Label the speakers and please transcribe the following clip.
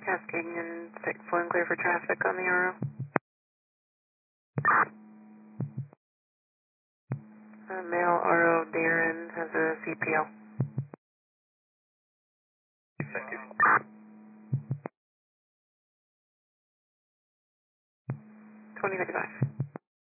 Speaker 1: Cascading and full and clear for traffic on the RO. Male RO Darren has a CPL.
Speaker 2: Thank you.
Speaker 1: 2095.